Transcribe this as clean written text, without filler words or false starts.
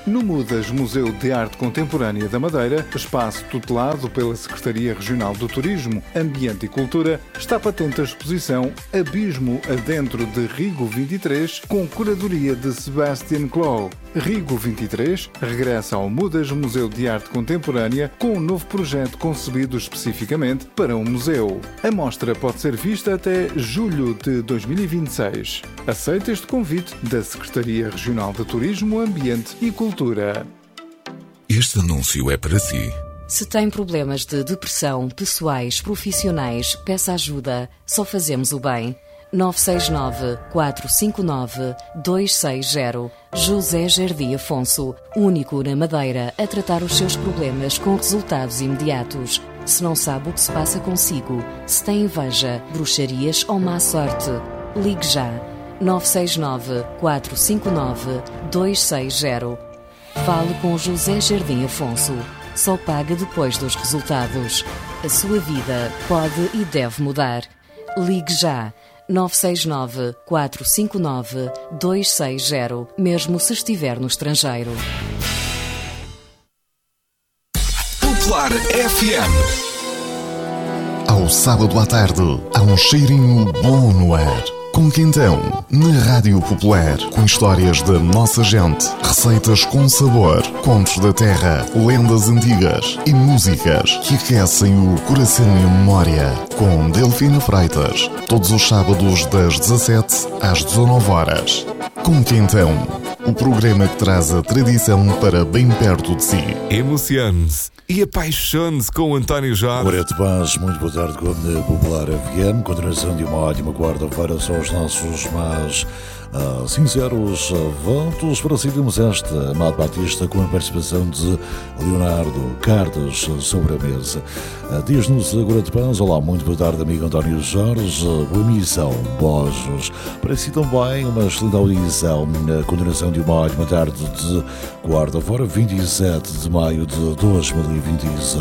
No Mudas Museu de Arte Contemporânea da Madeira, espaço tutelado pela Secretaria Regional do Turismo, Ambiente e Cultura, está patente a exposição Abismo Adentro de Rigo 23, com curadoria de Sebastian Clough. Rigo 23 regressa ao Mudas Museu de Arte Contemporânea com um novo projeto concebido especificamente para um museu. A mostra pode ser vista até julho de 2026. Aceita este convite da Secretaria Regional de Turismo, Ambiente e Cultura. Este anúncio é para si. Se tem problemas de depressão, pessoais, profissionais, peça ajuda. Só fazemos o bem. 969-459-260. José Jardim Afonso, único na Madeira a tratar os seus problemas com resultados imediatos. Se não sabe o que se passa consigo, se tem inveja, bruxarias ou má sorte, ligue já. 969-459-260. Fale com José Jardim Afonso. Só paga depois dos resultados. A sua vida pode e deve mudar. Ligue já. 969-459-260, mesmo se estiver no estrangeiro. Popular FM. Ao sábado à tarde, há um cheirinho bom no ar. Com Quintão, na Rádio Popular, com histórias da nossa gente, receitas com sabor, contos da terra, lendas antigas e músicas que aquecem o coração e a memória. Com Delfina Freitas, todos os sábados das 17 às 19 horas. Com Quintão, o programa que traz a tradição para bem perto de si. Emocione-se e apaixone-se com o António Jorge. Ora, de paz, muito boa tarde com a Popular FM. Continuação de uma ótima quarta-feira, são os nossos mais sinceros votos para seguirmos esta Amado Batista com a participação de Leonardo Cartas sobre a mesa. Diz-nos agora de paz, olá, muito boa tarde, amigo António Jorge, boa missão, Bojos. Para si também uma excelente audição na continuação de uma ótima tarde de quarta-feira, 27 de maio de 2026.